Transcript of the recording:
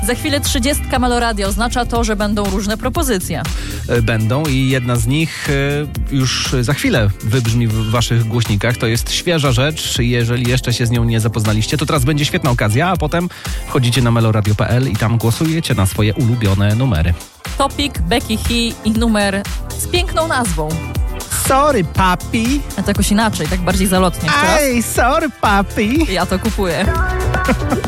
Za chwilę 30 Meloradio. Oznacza to, że będą różne propozycje. Będą i jedna z nich już za chwilę wybrzmi w waszych głośnikach. To jest świeża rzecz. Jeżeli jeszcze się z nią nie zapoznaliście, to teraz będzie świetna okazja, a potem wchodzicie na meloradio.pl i tam głosujecie na swoje ulubione numery. Topic, Becky He i numer z piękną nazwą. Sorry, papi. A to jakoś inaczej, tak bardziej zalotnie. Ej, sorry, papi. Ja to kupuję.